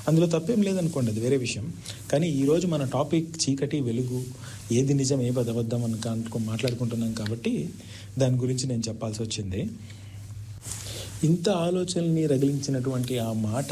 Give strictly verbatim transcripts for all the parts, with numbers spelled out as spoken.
అందులో తప్పేం లేదనుకోండి, అది వేరే విషయం. కానీ ఈరోజు మన టాపిక్ చీకటి వెలుగు, ఏది నిజం ఏ అబద్ధం అని అనుకో మాట్లాడుకుంటున్నాం కాబట్టి దాని గురించి నేను చెప్పాల్సి వచ్చింది. ఇంత ఆలోచనల్ని రగిలించినటువంటి ఆ మాట,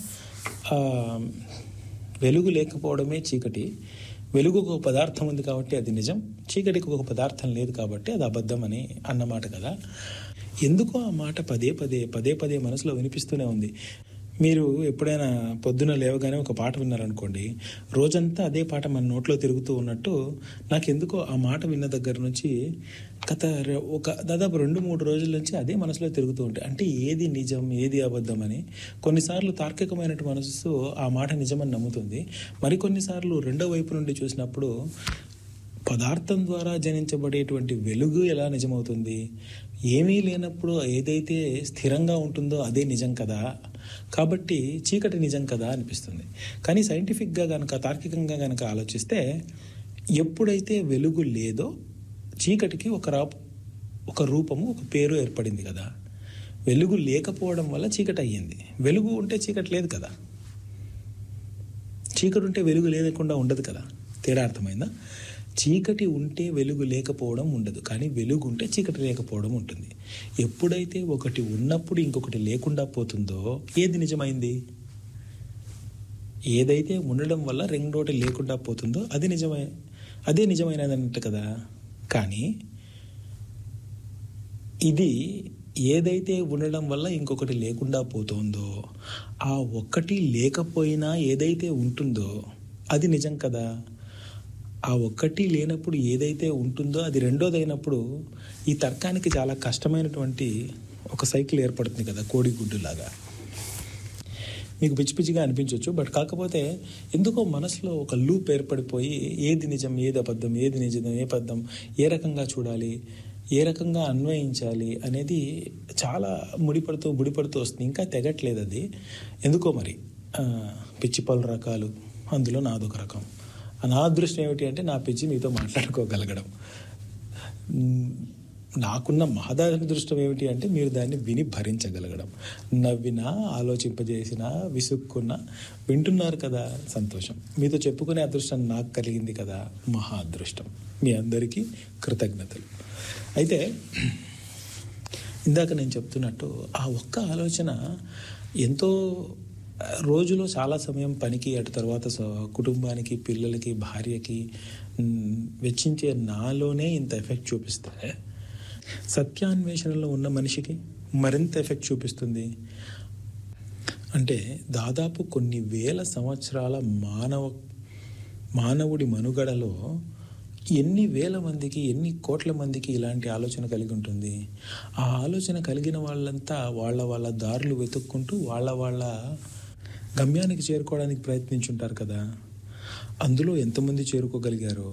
వెలుగు లేకపోవడమే చీకటి, వెలుగుకు ఒక పదార్థం ఉంది కాబట్టి అది నిజం, చీకటికి ఒక పదార్థం లేదు కాబట్టి అది అబద్ధం అని అన్నమాట కదా. ఎందుకో ఆ మాట పదే పదే పదే పదే మనసులో వినిపిస్తూనే ఉంది. మీరు ఎప్పుడైనా పొద్దున లేవగానే ఒక పాట విన్నారనుకోండి, రోజంతా అదే పాట మన నోట్లో తిరుగుతూ ఉన్నట్టు నాకు ఎందుకో ఆ మాట విన్న దగ్గర నుంచి గత ఒక దాదాపు రెండు మూడు రోజుల నుంచి అదే మనసులో తిరుగుతూ ఉంటాయి. అంటే ఏది నిజం ఏది అబద్ధం అని. కొన్నిసార్లు తార్కికమైనటువంటి మనసు ఆ మాట నిజమని నమ్ముతుంది, మరికొన్నిసార్లు రెండో వైపు నుండి చూసినప్పుడు పదార్థం ద్వారా జనించబడేటువంటి వెలుగు ఎలా నిజమవుతుంది, ఏమీ లేనప్పుడు ఏదైతే స్థిరంగా ఉంటుందో అదే నిజం కదా, కాబట్టి చీకటి నిజం కదా అనిపిస్తుంది. కానీ సైంటిఫిక్గా కనుక తార్కికంగా కనుక ఆలోచిస్తే ఎప్పుడైతే వెలుగు లేదో చీకటికి ఒక రా ఒక రూపము ఒక పేరు ఏర్పడింది కదా. వెలుగు లేకపోవడం వల్ల చీకటి అయ్యింది, వెలుగు ఉంటే చీకటి లేదు కదా, చీకటి ఉంటే వెలుగు లేకుండా ఉండదు కదా. తేడా అర్థమైందా? చీకటి ఉంటే వెలుగు లేకపోవడం ఉండదు, కానీ వెలుగు ఉంటే చీకటి లేకపోవడం ఉంటుంది. ఎప్పుడైతే ఒకటి ఉన్నప్పుడు ఇంకొకటి లేకుండా పోతుందో ఏది నిజమైంది? ఏదైతే ఉండడం వల్ల రెండోటి లేకుండా పోతుందో అది నిజమే, అదే నిజమైనది అన్నట్టు కదా. కానీ ఇది ఏదైతే ఉండడం వల్ల ఇంకొకటి లేకుండా పోతుందో, ఆ ఒక్కటి లేకపోయినా ఏదైతే ఉంటుందో అది నిజం కదా. ఆ ఒక్కటి లేనప్పుడు ఏదైతే ఉంటుందో అది రెండోదైనప్పుడు ఈ తర్కానికి చాలా కష్టమైనటువంటి ఒక సైకిల్ ఏర్పడుతుంది కదా, కోడిగుడ్డులాగా. మీకు పిచ్చి పిచ్చిగా అనిపించవచ్చు, బట్ కాకపోతే ఎందుకో మనసులో ఒక లూప్ ఏర్పడిపోయి ఏది నిజం ఏది అబద్ధం, ఏది నిజం ఏ అబద్ధం, ఏ రకంగా చూడాలి, ఏ రకంగా అన్వయించాలి అనేది చాలా ముడిపడుతూ ముడిపడుతూ వస్తుంది. ఇంకా తెగట్లేదు అది ఎందుకో మరి. పిచ్చి పలు రకాలు, అందులో నాదొక రకం. నా అదృష్టం ఏమిటి అంటే నా పిచ్చి మీతో మాట్లాడుకోగలగడం. నాకున్న మహదృష్టం ఏమిటి అంటే మీరు దాన్ని విని భరించగలగడం. నవ్వినా, ఆలోచింపజేసినా, విసుక్కున్నా వింటున్నారు కదా, సంతోషం. మీతో చెప్పుకునే అదృష్టం నాకు కలిగింది కదా, మహా అదృష్టం. మీ అందరికీ కృతజ్ఞతలు. అయితే ఇందాక నేను చెప్తున్నట్టు ఆ ఒక్క ఆలోచన ఎంతో రోజులో చాలా సమయం పనికి, అటు తర్వాత కుటుంబానికి, పిల్లలకి, భార్యకి వెచ్చించే నాలోనే ఇంత ఎఫెక్ట్ చూపిస్తే సత్యాన్వేషణలో ఉన్న మనిషికి మరింత ఎఫెక్ట్ చూపిస్తుంది. అంటే దాదాపు కొన్ని వేల సంవత్సరాల మానవ మానవుడి మనుగడలో ఎన్ని వేల మందికి, ఎన్ని కోట్ల మందికి ఇలాంటి ఆలోచన కలిగి ఉంటుంది. ఆ ఆలోచన కలిగిన వాళ్ళంతా వాళ్ళ వాళ్ళ దారులు వెతుక్కుంటూ వాళ్ళ వాళ్ళ గమ్యానికి చేరుకోవడానికి ప్రయత్నించుంటారు కదా. అందులో ఎంతమంది చేరుకోగలిగారో,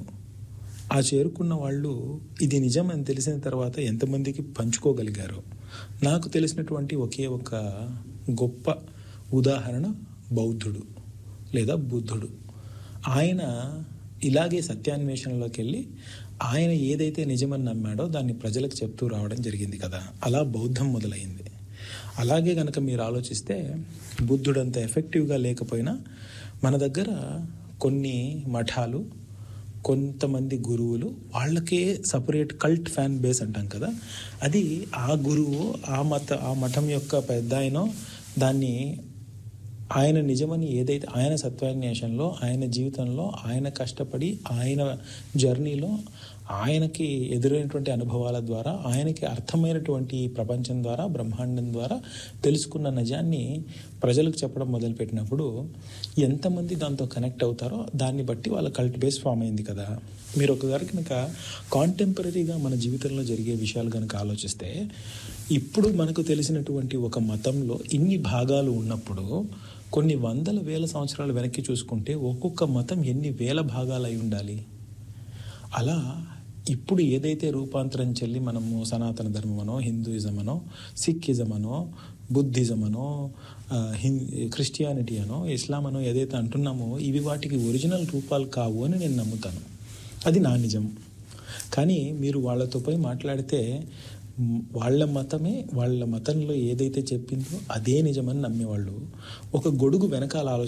ఆ చేరుకున్న వాళ్ళు ఇది నిజం అని తెలిసిన తర్వాత ఎంతమందికి పంచుకోగలిగారో. నాకు తెలిసినటువంటి ఒకే ఒక గొప్ప ఉదాహరణ బౌద్ధుడు లేదా బుద్ధుడు. ఆయన ఇలాగే సత్యాన్వేషణలోకి వెళ్ళి ఆయన ఏదైతే నిజమని నమ్మాడో దాన్ని ప్రజలకు చెప్తూ రావడం జరిగింది కదా. అలా బౌద్ధం మొదలైంది. అలాగే కనుక మీరు ఆలోచిస్తే బుద్ధుడు అంత ఎఫెక్టివ్గా లేకపోయినా మన దగ్గర కొన్ని మఠాలు, కొంతమంది గురువులు, వాళ్ళకే సపరేట్ కల్ట్ ఫ్యాన్ బేస్ అంటాం కదా, అది ఆ గురువు ఆ మత ఆ మఠం యొక్క పెద్ద ఆయనో దాన్ని ఆయన నిజమని ఏదైతే ఆయన సత్యాన్వేషణలో, ఆయన జీవితంలో, ఆయన కష్టపడి, ఆయన జర్నీలో, ఆయనకి ఎదురైనటువంటి అనుభవాల ద్వారా, ఆయనకి అర్థమైనటువంటి ప్రపంచం ద్వారా, బ్రహ్మాండం ద్వారా తెలుసుకున్న నిజాన్ని ప్రజలకు చెప్పడం మొదలుపెట్టినప్పుడు ఎంతమంది దాంతో కనెక్ట్ అవుతారో దాన్ని బట్టి వాళ్ళ కల్ట్ బేస్ ఫామ్ అయింది కదా. మీరు ఒకసారి కనుక కాంటెంపరీగా మన జీవితంలో జరిగే విషయాలు కనుక ఆలోచిస్తే, ఇప్పుడు మనకు తెలిసినటువంటి ఒక మతంలో ఇన్ని భాగాలు ఉన్నప్పుడు కొన్ని వందల వేల సంవత్సరాలు వెనక్కి చూసుకుంటే ఒక్కొక్క మతం ఎన్ని వేల భాగాలు అయి ఉండాలి. అలా ఇప్పుడు ఏదైతే రూపాంతరం చెల్లి మనము సనాతన ధర్మమనో, హిందూయిజం అనో, సిక్కిజం అనో, బుద్ధిజం అనో, క్రిస్టియానిటీ అనో, ఇస్లాం అనో ఏదైతే అంటున్నామో ఇవి వాటికి ఒరిజినల్ రూపాలు కావు అని నేను నమ్ముతాను. అది నా నిజం. కానీ మీరు వాళ్ళతో పోయి మాట్లాడితే వాళ్ళ మతమే, వాళ్ళ మతంలో ఏదైతే చెప్పిందో అదే నిజమని నమ్మేవాళ్ళు ఒక గొడుగు వెనకాల ఆలోచన